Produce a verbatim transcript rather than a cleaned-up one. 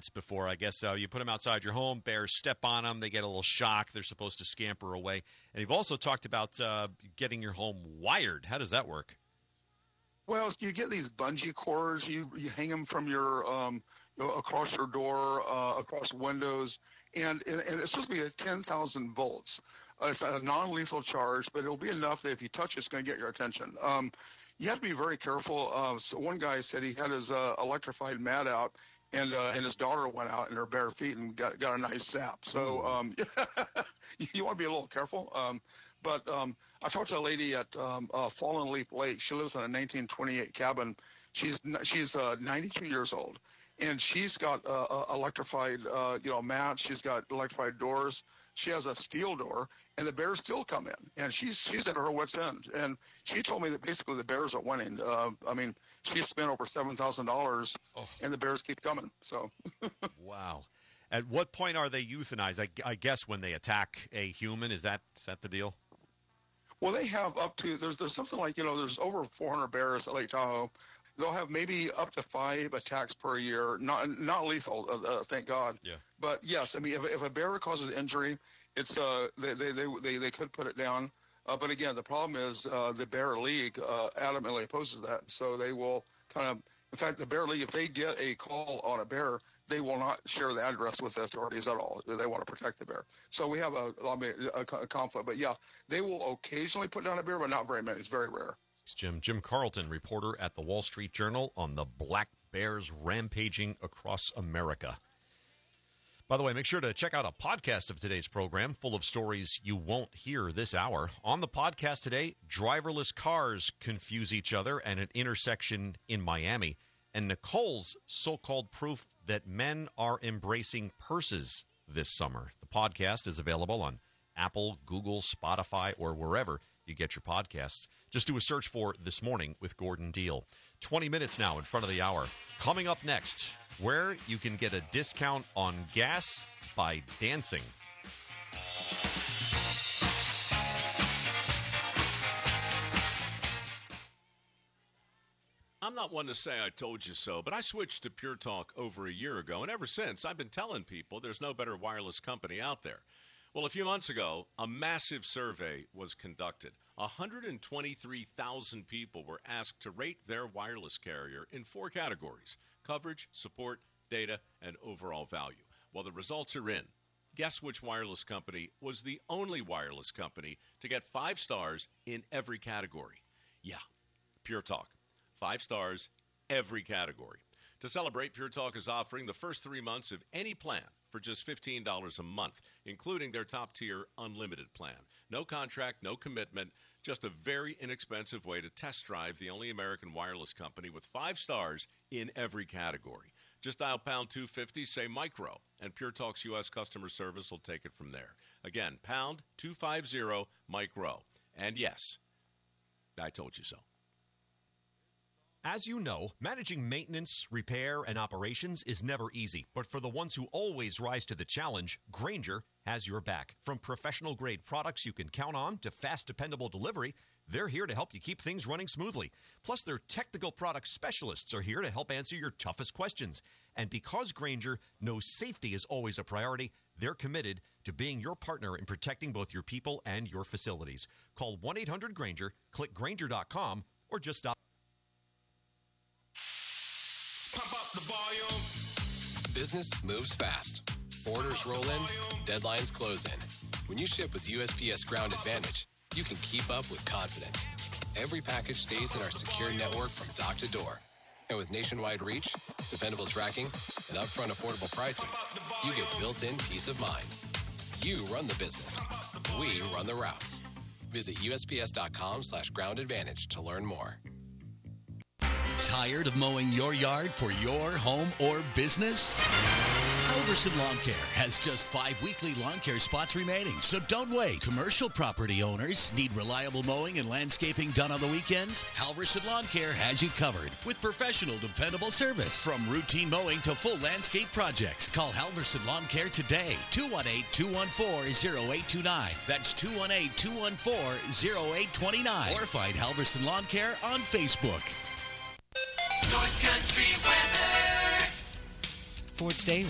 mats before. I guess uh, you put them outside your home, bears step on them, they get a little shock, they're supposed to scamper away. And you've also talked about uh, getting your home wired. How does that work? Well, you get these bungee cords, you you hang them from your, um, you know, across your door, uh, across windows, and, and, and it's supposed to be at ten thousand volts. Uh, it's a non-lethal charge, but it'll be enough that if you touch it, it's going to get your attention. Um, you have to be very careful. Uh, so one guy said he had his uh, electrified mat out, and uh, and his daughter went out in her bare feet and got got a nice zap. So um, you want to be a little careful. Um, but um, I talked to a lady at um, uh, Fallen Leaf Lake. She lives in a nineteen twenty-eight cabin. She's she's uh, ninety-two years old, and she's got uh, uh, electrified uh, you know mats. She's got electrified doors. She has a steel door, and the bears still come in. And she's she's at her wit's end. And she told me that basically the bears are winning. Uh, I mean, she spent over seven thousand dollars, oh. and the bears keep coming. So, wow. At what point are they euthanized? I, I guess when they attack a human. Is that is that the deal? Well, they have up to there's there's something like you know there's over four hundred bears at Lake Tahoe. They'll have maybe up to five attacks per year, not not lethal, uh, uh, thank God. Yeah. But yes, I mean, if, if a bear causes injury, it's uh they they they they, they could put it down. Uh, but again, the problem is uh, the Bear League uh, adamantly opposes that, so they will kind of. In fact, the Bear League, if they get a call on a bear, they will not share the address with the authorities at all. They want to protect the bear. So we have a, I mean, a, a conflict. But yeah, they will occasionally put down a bear, but not very many. It's very rare. It's Jim. Jim Carlton, reporter at the Wall Street Journal on the black bears rampaging across America. By the way, make sure to check out a podcast of today's program full of stories you won't hear this hour. On the podcast today, driverless cars confuse each other at an intersection in Miami, and Nicole's so-called proof that men are embracing purses this summer. The podcast is available on Apple, Google, Spotify, or wherever you get your podcasts. Just do a search for This Morning with Gordon Deal. twenty minutes now in front of the hour. Coming up next, where you can get a discount on gas by dancing. I'm not one to say I told you so, but I switched to Pure Talk over a year ago, and ever since I've been telling people there's no better wireless company out there. Well, a few months ago, a massive survey was conducted. one hundred twenty-three thousand people were asked to rate their wireless carrier in four categories: coverage, support, data, and overall value. Well, the results are in. Guess which wireless company was the only wireless company to get five stars in every category? Yeah, Pure Talk. Five stars, every category. To celebrate, Pure Talk is offering the first three months of any plan for just fifteen dollars a month, including their top-tier unlimited plan. No contract, no commitment, just a very inexpensive way to test drive the only American wireless company with five stars in every category. Just dial pound two fifty, say micro, and Pure Talk's U S customer service will take it from there. Again, pound two fifty, micro. And yes, I told you so. As you know, managing maintenance, repair, and operations is never easy. But for the ones who always rise to the challenge, Grainger has your back. From professional-grade products you can count on to fast, dependable delivery, they're here to help you keep things running smoothly. Plus, their technical product specialists are here to help answer your toughest questions. And because Grainger knows safety is always a priority, they're committed to being your partner in protecting both your people and your facilities. Call one eight hundred Grainger, click Grainger dot com, or just stop. Pump up the volume. Business moves fast. Orders roll in, deadlines close in. When you ship with U S P S Ground Advantage, you can keep up with confidence. Every package stays in our secure network from dock to door. And with nationwide reach, dependable tracking, and upfront affordable pricing, you get built-in peace of mind. You run the business. We run the routes. Visit U S P S dot com slash ground advantage to learn more. Tired of mowing your yard for your home or business? Halverson Lawn Care has just five weekly lawn care spots remaining, so don't wait. Commercial property owners need reliable mowing and landscaping done on the weekends? Halverson Lawn Care has you covered with professional, dependable service. From routine mowing to full landscape projects, call Halverson Lawn Care today. two one eight, two one four, zero eight two nine. That's two one eight, two one four, zero eight two nine. Or find Halverson Lawn Care on Facebook. North Country weather. Ford's Day